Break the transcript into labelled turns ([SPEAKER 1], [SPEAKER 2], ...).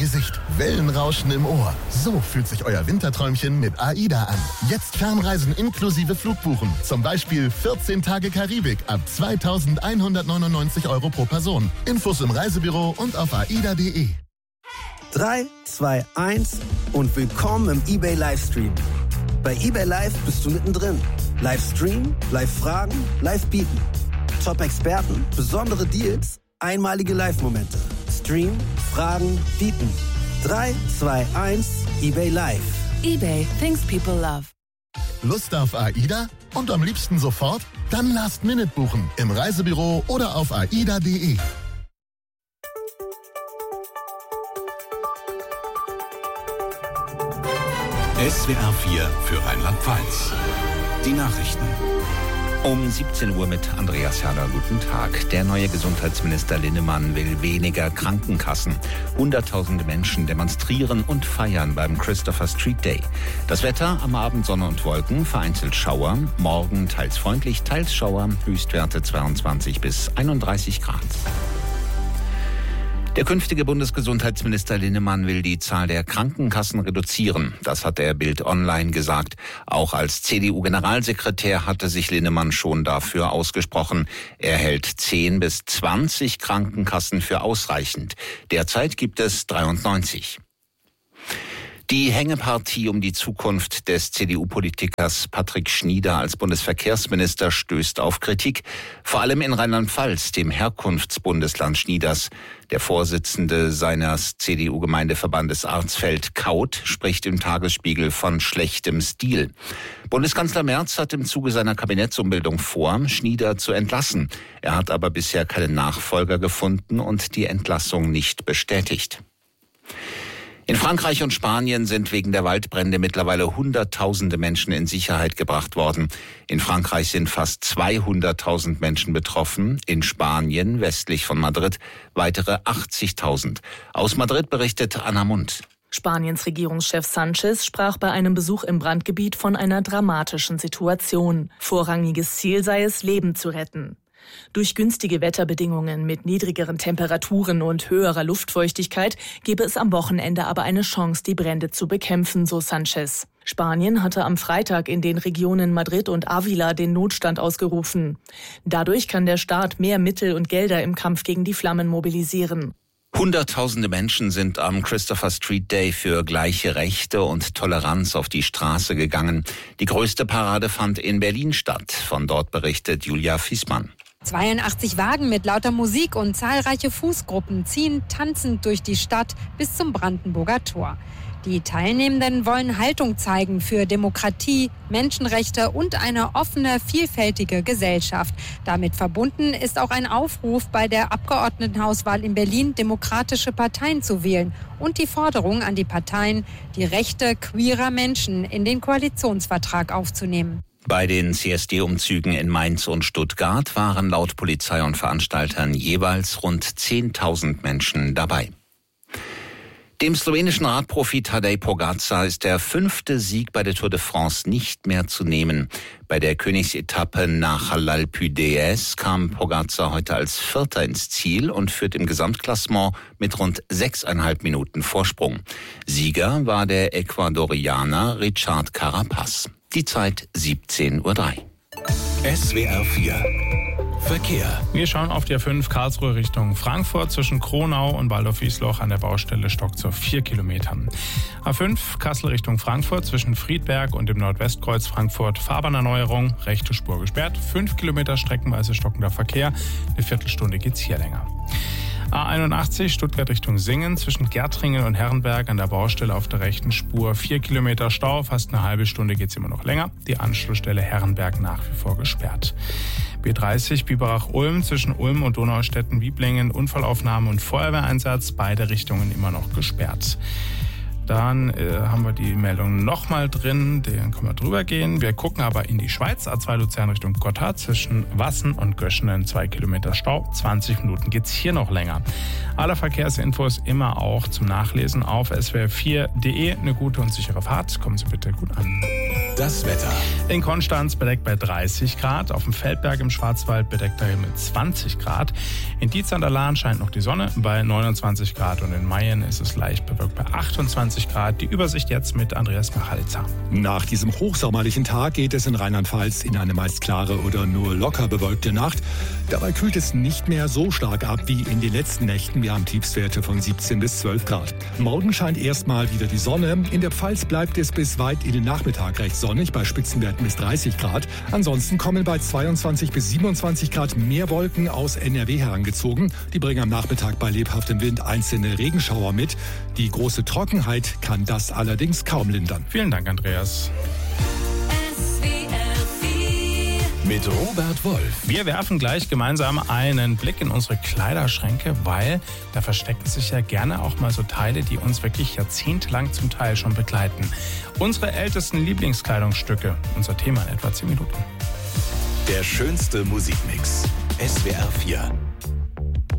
[SPEAKER 1] Gesicht, Wellenrauschen im Ohr. So fühlt sich euer Winterträumchen mit AIDA an. Jetzt Fernreisen inklusive Flugbuchen. Zum Beispiel 14 Tage Karibik ab 2.199 € pro Person. Infos im Reisebüro und auf aida.de.
[SPEAKER 2] 3, 2, 1 und willkommen im eBay Livestream. Bei eBay Live bist du mittendrin. Livestream, Live-Fragen, Live-Bieten. Top-Experten, besondere Deals, einmalige Live-Momente. Stream, Fragen, Bieten. 3, 2, 1, eBay Live.
[SPEAKER 3] eBay, things people love.
[SPEAKER 1] Lust auf AIDA? Und am liebsten sofort? Dann Last Minute buchen. Im Reisebüro oder auf aida.de.
[SPEAKER 4] SWR 4 für Rheinland-Pfalz. Die Nachrichten.
[SPEAKER 5] Um 17 Uhr mit Andreas Herder. Guten Tag. Der neue Gesundheitsminister Linnemann will weniger Krankenkassen. Hunderttausende Menschen demonstrieren und feiern beim Christopher Street Day. Das Wetter: am Abend Sonne und Wolken, vereinzelt Schauer. Morgen teils freundlich, teils Schauer. Höchstwerte 22 bis 31 Grad. Der künftige Bundesgesundheitsminister Linnemann will die Zahl der Krankenkassen reduzieren. Das hat er Bild Online gesagt. Auch als CDU-Generalsekretär hatte sich Linnemann schon dafür ausgesprochen. Er hält 10 bis 20 Krankenkassen für ausreichend. Derzeit gibt es 93. Die Hängepartie um die Zukunft des CDU-Politikers Patrick Schnieder als Bundesverkehrsminister stößt auf Kritik, vor allem in Rheinland-Pfalz, dem Herkunftsbundesland Schnieders. Der Vorsitzende seines CDU-Gemeindeverbandes Arzfeld-Kaut spricht im Tagesspiegel von schlechtem Stil. Bundeskanzler Merz hat im Zuge seiner Kabinettsumbildung vor, Schnieder zu entlassen. Er hat aber bisher keinen Nachfolger gefunden und die Entlassung nicht bestätigt. In Frankreich und Spanien sind wegen der Waldbrände mittlerweile Hunderttausende Menschen in Sicherheit gebracht worden. In Frankreich sind fast 200.000 Menschen betroffen, in Spanien, westlich von Madrid, weitere 80.000. Aus Madrid berichtet Anna Mund.
[SPEAKER 3] Spaniens Regierungschef Sánchez sprach bei einem Besuch im Brandgebiet von einer dramatischen Situation. Vorrangiges Ziel sei es, Leben zu retten. Durch günstige Wetterbedingungen mit niedrigeren Temperaturen und höherer Luftfeuchtigkeit gebe es am Wochenende aber eine Chance, die Brände zu bekämpfen, so Sánchez. Spanien hatte am Freitag in den Regionen Madrid und Ávila den Notstand ausgerufen. Dadurch kann der Staat mehr Mittel und Gelder im Kampf gegen die Flammen mobilisieren.
[SPEAKER 5] Hunderttausende Menschen sind am Christopher Street Day für gleiche Rechte und Toleranz auf die Straße gegangen. Die größte Parade fand in Berlin statt. Von dort berichtet Julia Fiesmann.
[SPEAKER 6] 82 Wagen mit lauter Musik und zahlreiche Fußgruppen ziehen tanzend durch die Stadt bis zum Brandenburger Tor. Die Teilnehmenden wollen Haltung zeigen für Demokratie, Menschenrechte und eine offene, vielfältige Gesellschaft. Damit verbunden ist auch ein Aufruf, bei der Abgeordnetenhauswahl in Berlin demokratische Parteien zu wählen und die Forderung an die Parteien, die Rechte queerer Menschen in den Koalitionsvertrag aufzunehmen.
[SPEAKER 5] Bei den CSD-Umzügen in Mainz und Stuttgart waren laut Polizei und Veranstaltern jeweils rund 10.000 Menschen dabei. Dem slowenischen Radprofi Tadej Pogačar ist der 5. Sieg bei der Tour de France nicht mehr zu nehmen. Bei der Königsetappe nach l'Alpe d'Huez kam Pogačar heute als Vierter ins Ziel und führt im Gesamtklassement mit rund 6,5 Minuten Vorsprung. Sieger war der Ecuadorianer Richard Carapaz. Die Zeit 17:03 Uhr.
[SPEAKER 4] SWR 4 Verkehr.
[SPEAKER 7] Wir schauen auf die A5 Karlsruhe Richtung Frankfurt. Zwischen Kronau und Waldorf-Wiesloch an der Baustelle stockt zu 4 Kilometern. A5 Kassel Richtung Frankfurt zwischen Friedberg und dem Nordwestkreuz Frankfurt Fahrbahnerneuerung. Rechte Spur gesperrt. 5 Kilometer streckenweise stockender Verkehr. Eine Viertelstunde geht's hier länger. A81 Stuttgart Richtung Singen zwischen Gärtringen und Herrenberg an der Baustelle auf der rechten Spur 4 Kilometer Stau, fast eine halbe Stunde geht's immer noch länger. Die Anschlussstelle Herrenberg nach wie vor gesperrt. B30 Biberach-Ulm zwischen Ulm und Donaustetten-Wieblingen Unfallaufnahme und Feuerwehreinsatz, beide Richtungen immer noch gesperrt. Dann haben wir die Meldung nochmal drin, den können wir drüber gehen. Wir gucken aber in die Schweiz, A2 Luzern Richtung Gotthard, zwischen Wassen und Göschenen 2 Kilometer Stau, 20 Minuten geht's hier noch länger. Alle Verkehrsinfos immer auch zum Nachlesen auf swr4.de. Eine gute und sichere Fahrt, kommen Sie bitte gut an.
[SPEAKER 4] Das Wetter.
[SPEAKER 7] In Konstanz bedeckt bei 30 Grad, auf dem Feldberg im Schwarzwald bedeckter Himmel 20 Grad. In Dietz an der Lahn scheint noch die Sonne bei 29 Grad und in Mayen ist es leicht bewölkt bei 28 Grad. Die Übersicht jetzt mit Andreas Machalitzer.
[SPEAKER 8] Nach diesem hochsommerlichen Tag geht es in Rheinland-Pfalz in eine meist klare oder nur locker bewölkte Nacht. Dabei kühlt es nicht mehr so stark ab wie in den letzten Nächten. Wir haben Tiefstwerte von 17 bis 12 Grad. Morgen scheint erstmal wieder die Sonne. In der Pfalz bleibt es bis weit in den Nachmittag recht sonnig, bei Spitzenwerten bis 30 Grad. Ansonsten kommen bei 22 bis 27 Grad mehr Wolken aus NRW herangezogen. Die bringen am Nachmittag bei lebhaftem Wind einzelne Regenschauer mit. Die große Trockenheit kann das allerdings kaum lindern.
[SPEAKER 7] Vielen Dank, Andreas.
[SPEAKER 4] Mit Robert Wolf.
[SPEAKER 7] Wir werfen gleich gemeinsam einen Blick in unsere Kleiderschränke, weil da verstecken sich ja gerne auch mal so Teile, die uns wirklich jahrzehntelang zum Teil schon begleiten. Unsere ältesten Lieblingskleidungsstücke, unser Thema in etwa 10 Minuten.
[SPEAKER 4] Der schönste Musikmix. SWR 4.